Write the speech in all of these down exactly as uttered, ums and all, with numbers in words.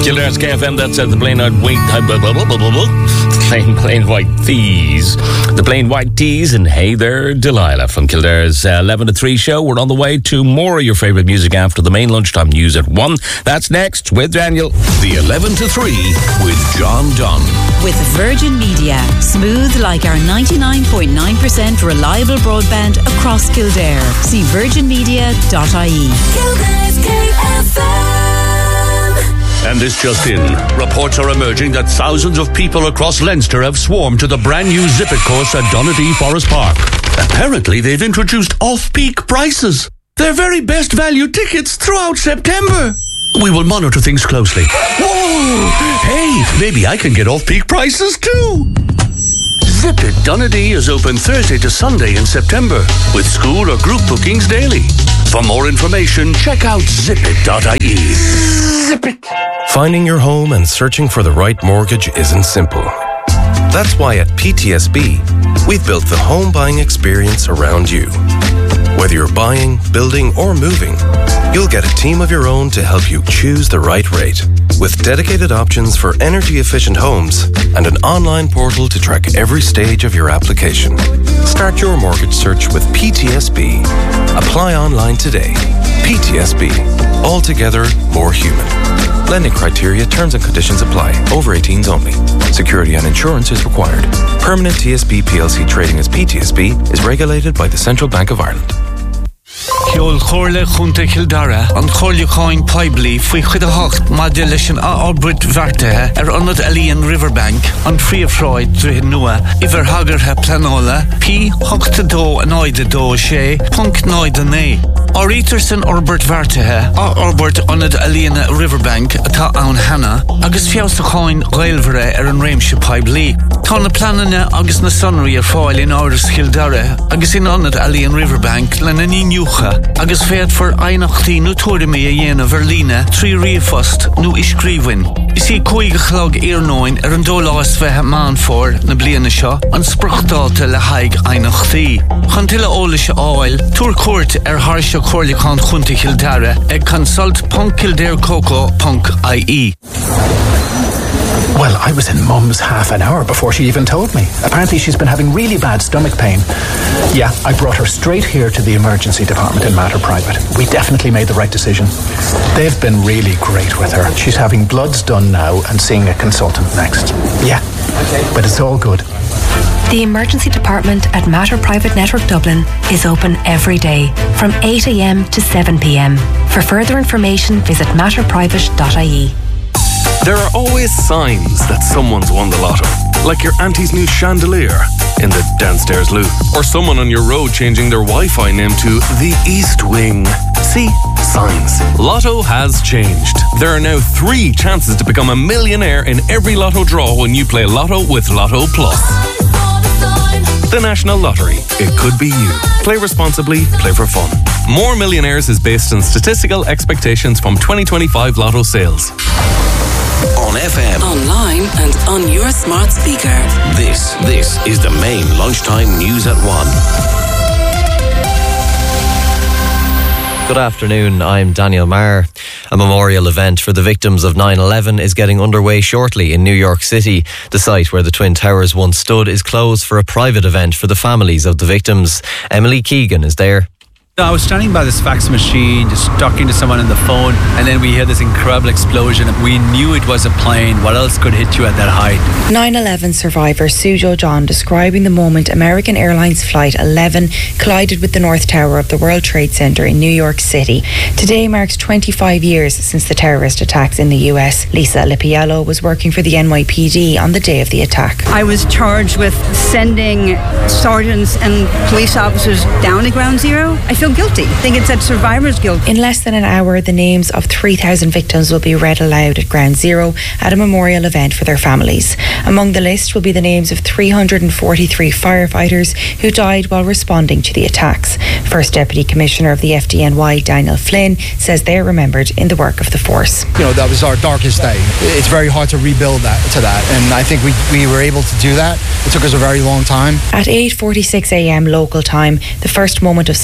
Kildare's K F M, that's uh, the Plain White White Plain, plain White Tees. The Plain White Tees and Hey There Delilah from Kildare's uh, eleven to three show. We're on the way to more of your favourite music after the main lunchtime news at one. That's next with Daniel. The eleven to three with John Dunn. With Virgin Media. Smooth like our ninety-nine point nine percent reliable broadband across Kildare. See virgin media dot I E. Kildare's K F M. And this just in. Reports are emerging that thousands of people across Leinster have swarmed to the brand new Zip It course at Donadea Forest Park. Apparently they've introduced off-peak prices. Their very best value tickets throughout September. We will monitor things closely. Whoa! Hey, maybe I can get off-peak prices too. Zip It Donadea is open Thursday to Sunday in September, with school or group bookings daily. For more information, check out zip it dot I E. Zip it! Finding your home and searching for the right mortgage isn't simple. That's why at P T S B, we've built the home buying experience around you. Whether you're buying, building, or moving, you'll get a team of your own to help you choose the right rate. With dedicated options for energy-efficient homes and an online portal to track every stage of your application. Start your mortgage search with P T S B. Apply online today. P T S B. Altogether more human. Lending criteria, terms and conditions apply. Over eighteens only. Security and insurance is required. Permanent T S B P L C trading as P T S B is regulated by the Central Bank of Ireland. Ceol chorla chunta Kildare an chorliúcháin poibli faoi chuid a hocht maidir leis an ábrit bhartathe ar anad Alíon Riverbank an phríomhráid drutha nua iver hagartha planóla P hochta dó an áide dó sé punk náide né. Árítar san orbert bhartathe á orbert anad Alíon Riverbank atá ann hana agus fiosacháin gailmhire ar an réimse poibli. Tá na planana agus na sonraí ar fáil in áras Kildare agus in anad Alíon Riverbank le na níniucha agus féad for einachtaí nó tuairimí a dhéanamh ar líne trí riamhfost nó iscríbhain. Is í cúige chlog iarnóin ar an dólás bheithe man fór na bliana seo an spruchtáta le haig einachtaí. Chun tuile óla se áil, túr cuairt ar thairseo chorliúcháin chunta Kildare ag consult punt kildare coco punt I E. Well, I was in Mum's half an hour before she even told me. Apparently she's been having really bad stomach pain. Yeah, I brought her straight here to the emergency department in Mater Private. We definitely made the right decision. They've been really great with her. She's having bloods done now and seeing a consultant next. Yeah, but it's all good. The emergency department at Mater Private Network Dublin is open every day from eight a m to seven p m. For further information, visit mater private dot I E. There are always signs that someone's won the lotto. Like your auntie's new chandelier in the downstairs loo. Or someone on your road changing their Wi-Fi name to the East Wing. See? Signs. Lotto has changed. There are now three chances to become a millionaire in every lotto draw when you play Lotto with Lotto Plus. The National Lottery. It could be you. Play responsibly, play for fun. More Millionaires is based on statistical expectations from twenty twenty-five Lotto sales. On F M, online and on your smart speaker. This, this is the main lunchtime news at one. Good afternoon, I'm Daniel Marr. A memorial event for the victims of nine eleven is getting underway shortly in New York City. The site where the Twin Towers once stood is closed for a private event for the families of the victims. Emily Keegan is there. I was standing by this fax machine, just talking to someone on the phone, and then we heard this incredible explosion. We knew it was a plane. What else could hit you at that height? nine eleven survivor Sujo John describing the moment American Airlines Flight eleven collided with the North Tower of the World Trade Center in New York City. Today marks twenty-five years since the terrorist attacks in the U S. Lisa Lipiello was working for the N Y P D on the day of the attack. I was charged with sending sergeants and police officers down to Ground Zero. I feel guilty. I think it's at survivor's guilt. In less than an hour, the names of three thousand victims will be read aloud at Ground Zero at a memorial event for their families. Among the list will be the names of three hundred forty-three firefighters who died while responding to the attacks. First Deputy Commissioner of the F D N Y, Daniel Flynn, says they're remembered in the work of the force. You know, that was our darkest day. It's very hard to rebuild that to that, and I think we, we were able to do that. It took us a very long time. At eight forty-six a m local time, the first moment of silence will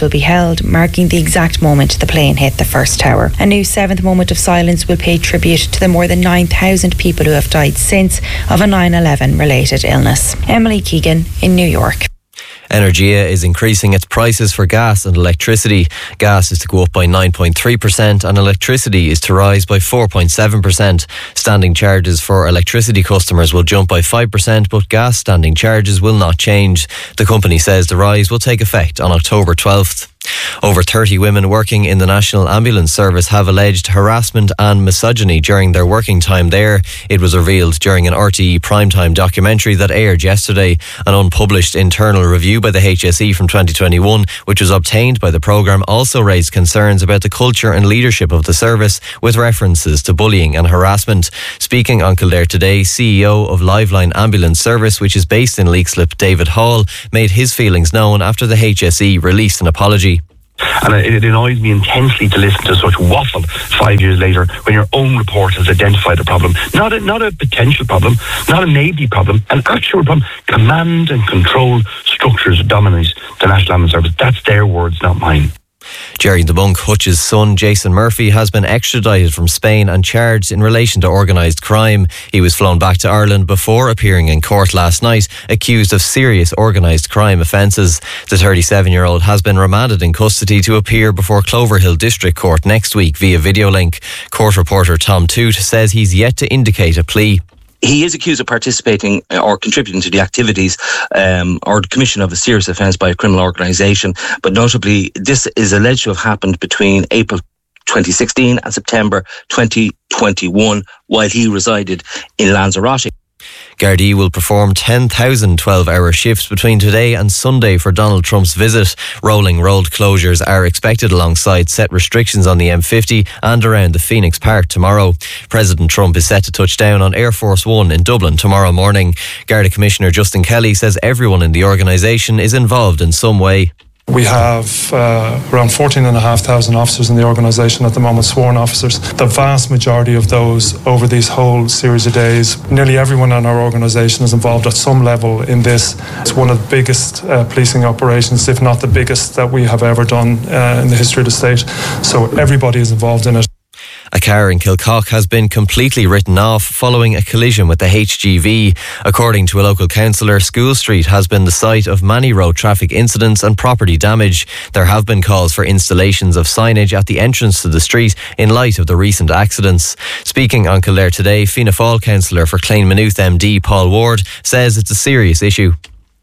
will be held, marking the exact moment the plane hit the first tower. A new seventh moment of silence will pay tribute to the more than nine thousand people who have died since of a nine eleven related illness. Emily Keegan in New York. Energia is increasing its prices for gas and electricity. Gas is to go up by nine point three percent and electricity is to rise by four point seven percent. Standing charges for electricity customers will jump by five percent, but gas standing charges will not change. The company says the rise will take effect on October twelfth. Over thirty women working in the National Ambulance Service have alleged harassment and misogyny during their working time there. It was revealed during an R T E primetime documentary that aired yesterday. An unpublished internal review by the H S E from twenty twenty-one, which was obtained by the programme, also raised concerns about the culture and leadership of the service, with references to bullying and harassment. Speaking on Kildare Today, C E O of Liveline Ambulance Service, which is based in Leixlip, David Hall, made his feelings known after the H S E released an apology. And it annoys me intensely to listen to such waffle five years later when your own report has identified a problem. Not a, not a potential problem, not a maybe problem, an actual problem. Command and control structures dominate the National Ambulance Service. That's their words, not mine. Jerry the Monk Hutch's son, Jason Murphy, has been extradited from Spain and charged in relation to organised crime. He was flown back to Ireland before appearing in court last night, accused of serious organised crime offences. The thirty-seven-year-old has been remanded in custody to appear before Cloverhill District Court next week via video link. Court reporter Tom Toot says he's yet to indicate a plea. He is accused of participating or contributing to the activities um, or the commission of a serious offence by a criminal organisation. But notably, this is alleged to have happened between April twenty sixteen and September twenty twenty-one while he resided in Lanzarote. Gardaí will perform ten thousand twelve-hour shifts between today and Sunday for Donald Trump's visit. Rolling road closures are expected alongside set restrictions on the M fifty and around the Phoenix Park tomorrow. President Trump is set to touch down on Air Force One in Dublin tomorrow morning. Garda Commissioner Justin Kelly says everyone in the organisation is involved in some way. We have uh, around fourteen and a half thousand officers in the organisation at the moment, sworn officers. The vast majority of those over these whole series of days, nearly everyone in our organisation is involved at some level in this. It's one of the biggest uh, policing operations, if not the biggest, that we have ever done uh, in the history of the state. So everybody is involved in it. A car in Kilcock has been completely written off following a collision with the H G V. According to a local councillor, School Street has been the site of many road traffic incidents and property damage. There have been calls for installations of signage at the entrance to the street in light of the recent accidents. Speaking on Kildare Today, Fianna Fáil councillor for Clane Maynooth M D Paul Ward says it's a serious issue.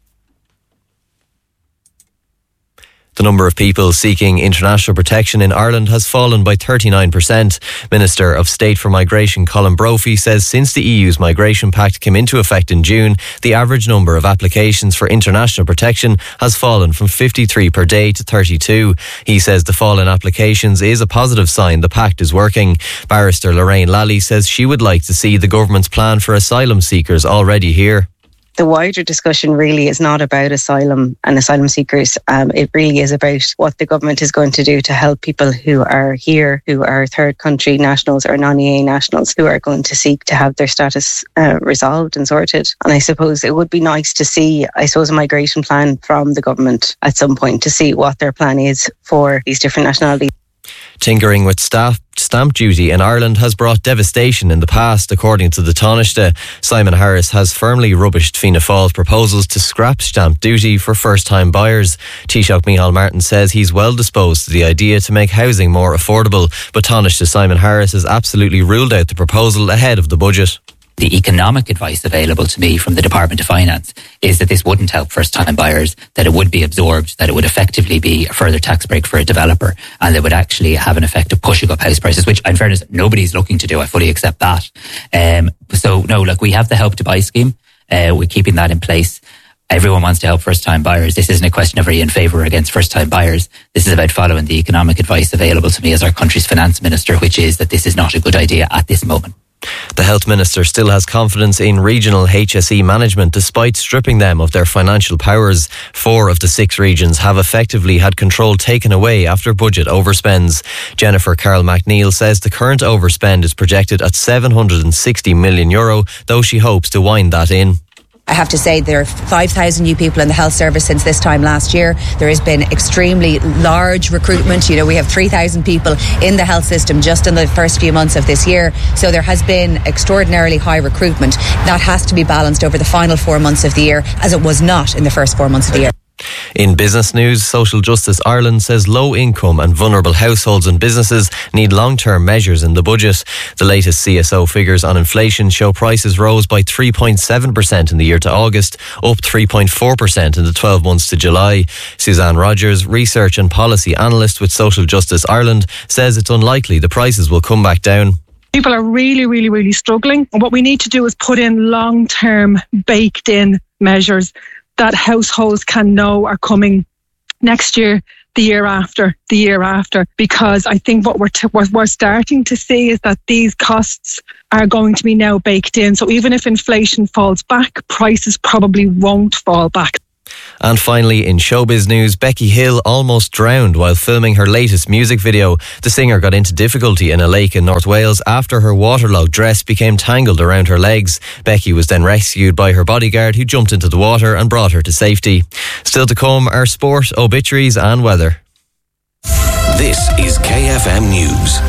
The number of people seeking international protection in Ireland has fallen by thirty-nine percent. Minister of State for Migration Colin Brophy says since the E U's Migration Pact came into effect in June, the average number of applications for international protection has fallen from fifty-three per day to thirty-two. He says the fall in applications is a positive sign the pact is working. Barrister Lorraine Lally says she would like to see the government's plan for asylum seekers already here. The wider discussion really is not about asylum and asylum seekers. Um, it really is about what the government is going to do to help people who are here, who are third country nationals or non-E A nationals, who are going to seek to have their status uh, resolved and sorted. And I suppose it would be nice to see, I suppose, a migration plan from the government at some point to see what their plan is for these different nationalities. Tinkering with staff stamp duty in Ireland has brought devastation in the past, according to the Taoiseach. Simon Harris has firmly rubbished Fianna Fáil's proposals to scrap stamp duty for first-time buyers. Taoiseach Micheál Martin says he's well disposed to the idea to make housing more affordable, but Taoiseach Simon Harris has absolutely ruled out the proposal ahead of the budget. The economic advice available to me from the Department of Finance is that this wouldn't help first-time buyers, that it would be absorbed, that it would effectively be a further tax break for a developer, and it would actually have an effect of pushing up house prices, which, in fairness, nobody's looking to do. I fully accept that. Um, so, no, look, we have the Help to Buy scheme. Uh, we're keeping that in place. Everyone wants to help first-time buyers. This isn't a question of are you in favour or against first-time buyers. This is about following the economic advice available to me as our country's finance minister, which is that this is not a good idea at this moment. The Health Minister still has confidence in regional H S E management despite stripping them of their financial powers. Four of the six regions have effectively had control taken away after budget overspends. Jennifer Carroll McNeil says the current overspend is projected at seven hundred sixty million euro, though she hopes to wind that in. I have to say there are five thousand new people in the health service since this time last year. There has been extremely large recruitment. You know, we have three thousand people in the health system just in the first few months of this year. So there has been extraordinarily high recruitment. That has to be balanced over the final four months of the year, as it was not in the first four months of the year. In business news, Social Justice Ireland says low income and vulnerable households and businesses need long-term measures in the budget. The latest C S O figures on inflation show prices rose by three point seven percent in the year to August, up three point four percent in the twelve months to July. Suzanne Rogers, research and policy analyst with Social Justice Ireland, says it's unlikely the prices will come back down. People are really, really, really struggling. And what we need to do is put in long-term, baked-in measures that households can know are coming next year, the year after, the year after. Because I think what we're, t- what we're starting to see is that these costs are going to be now baked in. So even if inflation falls back, prices probably won't fall back. And finally, in showbiz news, Becky Hill almost drowned while filming her latest music video. The singer got into difficulty in a lake in North Wales after her waterlogged dress became tangled around her legs. Becky was then rescued by her bodyguard, who jumped into the water and brought her to safety. Still to come are sport, obituaries and weather. This is K F M News.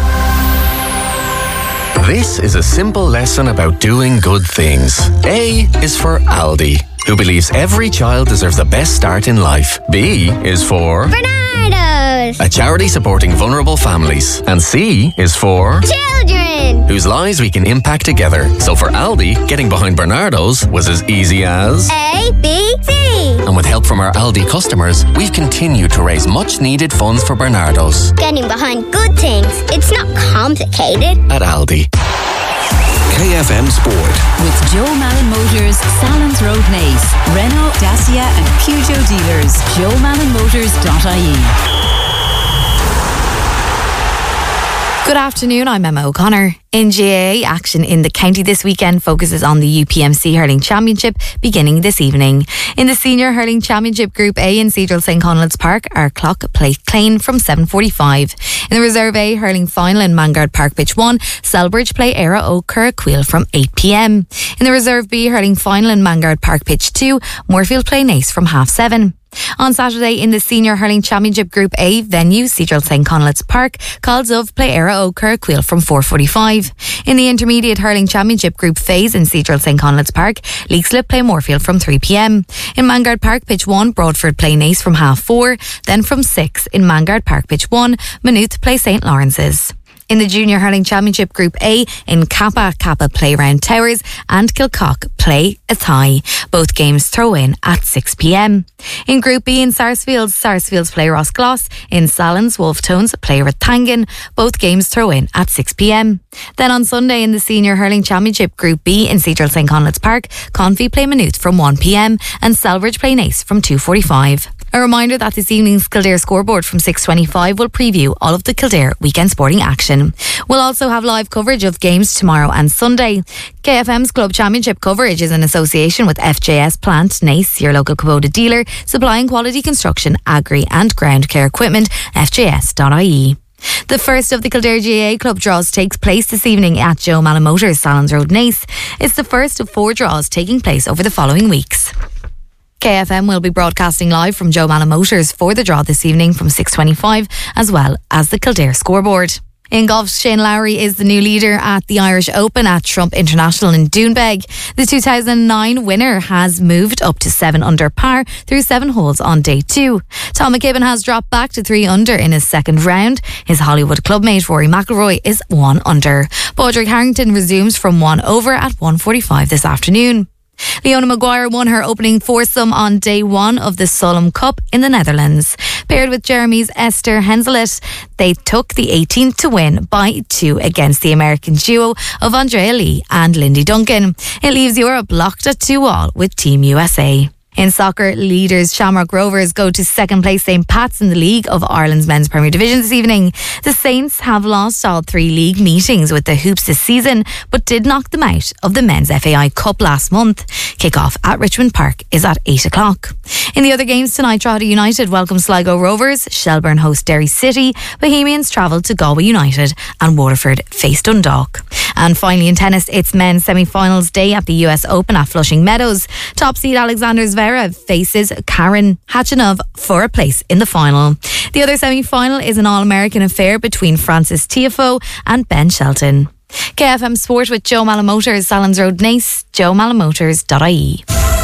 This is a simple lesson about doing good things. A is for Aldi, who believes every child deserves the best start in life. B is for Bernardo's, a charity supporting vulnerable families. And C is for children, whose lives we can impact together. So for Aldi, getting behind Bernardo's was as easy as A, B, C. And with help from our Aldi customers, we've continued to raise much needed funds for Bernardo's. Getting behind good things, it's not complicated. At Aldi. K F M Sport. With Joe Malin Motors, Salons Road Nace, Renault, Dacia and Peugeot dealers. joe malin motors dot I E. Good afternoon, I'm Emma O'Connor. In G A A, action in the county this weekend focuses on the U P M C Hurling Championship beginning this evening. In the Senior Hurling Championship Group A in Cedral St Conleth's Park, our clock play Clane from seven forty-five. In the Reserve A Hurling Final in Mangard Park Pitch one, Selbridge play Era Ó Curraquil from eight p.m. In the Reserve B Hurling Final in Mangard Park Pitch two, Moorfield play Nace from half seven. On Saturday in the Senior Hurling Championship Group A venue, Cedral St Conleth's Park, Calzove play Era Ó Curraquil from four forty-five. In the Intermediate Hurling Championship Group Phase in Cedral St Conleth's Park, Leixlip play Moorfield from three p.m. In Mangard Park Pitch one, Broadford play Nace from half four. Then from six in Mangard Park Pitch one, Maynooth play St Lawrence's. In the Junior Hurling Championship Group A in Kappa, Kappa play Round Towers and Kilcock play Athy. Both games throw in at six p.m. In Group B in Sarsfields, Sarsfields play Roscloss. In Salins, Wolftones play Rathangan. Both games throw in at six p.m. Then on Sunday in the Senior Hurling Championship Group B in Cedral St Conleth's Park, Confi play Maynooth from one p.m. and Selbridge play Nace from two forty-five. A reminder that this evening's Kildare scoreboard from six twenty-five will preview all of the Kildare weekend sporting action. We'll also have live coverage of games tomorrow and Sunday. K F M's Club Championship coverage is in association with F J S Plant, Nace, your local Kubota dealer, supplying quality construction, agri and ground care equipment, f j s dot I E. The first of the Kildare G A A Club draws takes place this evening at Joe Malin Motors, Salons Road, Nace. It's the first of four draws taking place over the following weeks. K F M will be broadcasting live from Joe Malin Motors for the draw this evening from six twenty-five, as well as the Kildare scoreboard. In golf, Shane Lowry is the new leader at the Irish Open at Trump International in Doonbeg. The two thousand nine winner has moved up to seven under par through seven holes on day two. Tom McKibben has dropped back to three under in his second round. His Hollywood clubmate Rory McIlroy is one under. Padraig Harrington resumes from one over at one forty-five this afternoon. Leona Maguire won her opening foursome on day one of the Solheim Cup in the Netherlands. Paired with Jeremy's Esther Henzelet, they took the eighteenth to win by two against the American duo of Andrea Lee and Lindy Duncan. It leaves Europe locked at two all with Team U S A. In soccer, leaders Shamrock Rovers go to second place Saint Pat's in the League of Ireland's Men's Premier Division this evening. The Saints have lost all three league meetings with the Hoops this season, but did knock them out of the Men's F A I Cup last month. Kick-off at Richmond Park is at eight o'clock. In the other games tonight, Drogheda United welcome Sligo Rovers, Shelbourne host Derry City, Bohemians travel to Galway United and Waterford face Dundalk. And finally in tennis, it's men's semi-finals day at the U S Open at Flushing Meadows. Top seed Alexander Zverev faces Karen Khachanov for a place in the final. The other semi-final is an All-American affair between Francis Tiafoe and Ben Shelton. K F M Sport with Joe Malamotors, Salons Road, Nace, joe malamotors dot I E.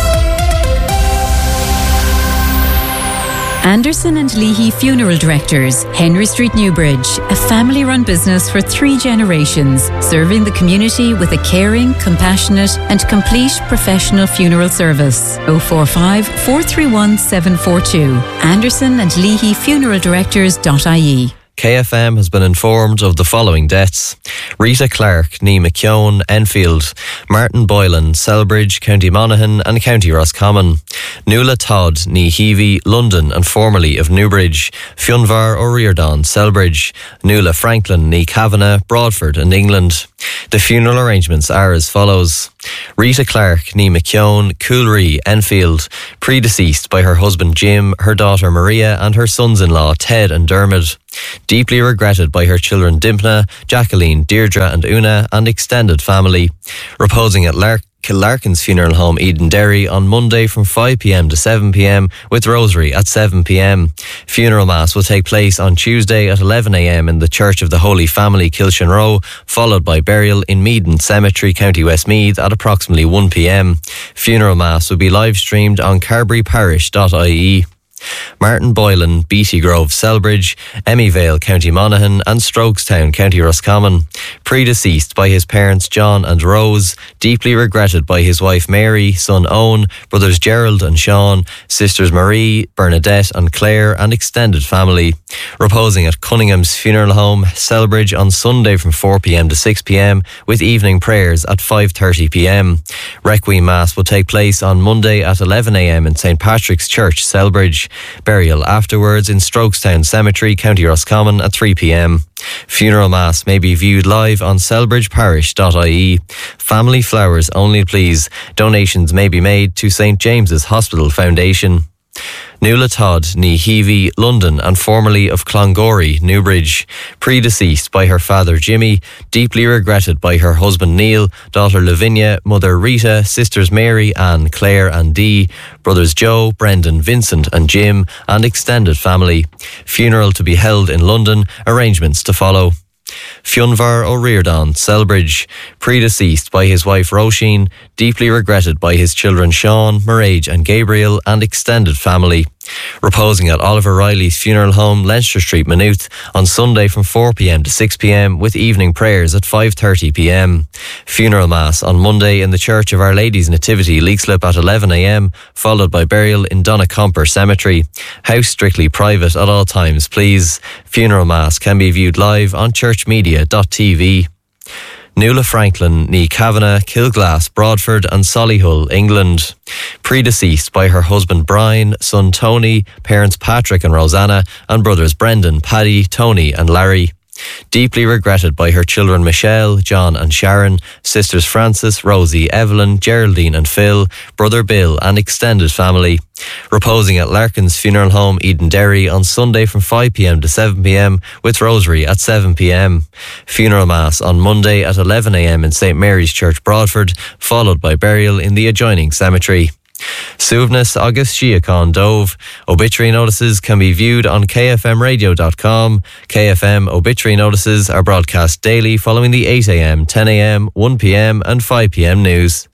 Anderson and Leahy Funeral Directors, Henry Street, Newbridge, a family-run business for three generations, serving the community with a caring, compassionate and complete professional funeral service. oh four five, four three one, seven four two. Anderson and Leahy Funeral Directors dot I E. K F M has been informed of the following deaths: Rita Clark, ní McKeown, Enfield; Martin Boylan, Selbridge, County Monaghan and County Roscommon; Nuala Todd, ní Heavey, London and formerly of Newbridge; Fionvar O'Riordan, Selbridge; Nuala Franklin, ní Kavanagh, Broadford and England. The funeral arrangements are as follows: Rita Clark, ní McKeown, Coolree, Enfield, predeceased by her husband Jim, her daughter Maria and her sons-in-law Ted and Dermot. Deeply regretted by her children Dimpna, Jacqueline, Deirdre and Una and extended family. Reposing at Lark Killarkin's Funeral Home, Edenderry, on Monday from five p.m. to seven p.m. with Rosary at seven p.m. Funeral Mass will take place on Tuesday at eleven a.m. in the Church of the Holy Family, Kilshanroe, followed by burial in Meaden Cemetery, County Westmeath at approximately one p.m. Funeral Mass will be live streamed on carbery parish dot I E. Martin Boylan, Beatty Grove, Selbridge, Emmyvale, County Monaghan and Strokestown, County Roscommon. Predeceased by his parents John and Rose, deeply regretted by his wife Mary, son Owen, brothers Gerald and Sean, sisters Marie, Bernadette and Claire and extended family. Reposing at Cunningham's Funeral Home, Selbridge, on Sunday from four p.m. to six p.m. with evening prayers at five thirty p.m. Requiem Mass will take place on Monday at eleven a.m. in Saint Patrick's Church, Selbridge. Burial afterwards in Strokestown Cemetery, County Roscommon at three p.m. Funeral Mass may be viewed live on selbridge parish dot I E. Family flowers only, please. Donations may be made to Saint James's Hospital Foundation. Nuala Todd, ní Heavey, London and formerly of Clongorry, Newbridge. Predeceased by her father Jimmy, deeply regretted by her husband Neil, daughter Lavinia, mother Rita, sisters Mary, Anne, Claire and Dee, brothers Joe, Brendan, Vincent and Jim and extended family. Funeral to be held in London, arrangements to follow. Fionvar O'Riordan, Selbridge, predeceased by his wife Roisin, deeply regretted by his children Sean, Mairead and Gabriel and extended family. Reposing at Oliver Riley's Funeral Home, Leinster Street, Maynooth, on Sunday from four p.m. to six p.m. with evening prayers at five thirty p.m. Funeral Mass on Monday in the Church of Our Lady's Nativity, Leixlip at eleven a.m, followed by burial in Donnacomper Cemetery. House strictly private at all times, please. Funeral Mass can be viewed live on church media dot t v. Nuala Franklin, ní Kavanagh, Kilglass, Broadford and Solihull, England. Predeceased by her husband Brian, son Tony, parents Patrick and Rosanna and brothers Brendan, Paddy, Tony and Larry. Deeply regretted by her children Michelle, John and Sharon, sisters Frances, Rosie, Evelyn, Geraldine and Phil, brother Bill and extended family. Reposing at Larkin's Funeral Home, Edenderry, on Sunday from five p.m. to seven p.m. with Rosary at seven p.m. Funeral Mass on Monday at eleven a.m. in Saint Mary's Church, Broadford, followed by burial in the adjoining cemetery. Suivnas August Shiacon Dove. Obituary notices can be viewed on k f m radio dot com. K F M obituary notices are broadcast daily following the eight a.m, ten a.m, one p.m and five p.m news.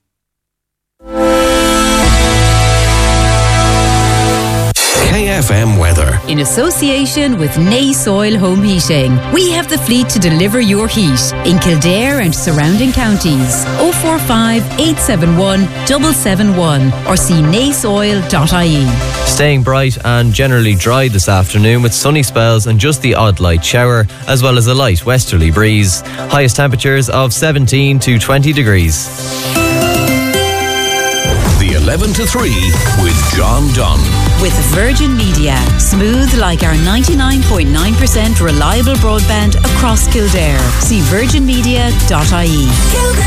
K F M weather. In association with Nace Oil Home Heating, we have the fleet to deliver your heat in Kildare and surrounding counties. oh four five, eight seven one, seven seven one or see nace oil dot I E. Staying bright and generally dry this afternoon with sunny spells and just the odd light shower, as well as a light westerly breeze. Highest temperatures of seventeen to twenty degrees. The eleven to three with John Dunn. With Virgin Media, smooth like our ninety-nine point nine percent reliable broadband across Kildare. See virgin media dot I E.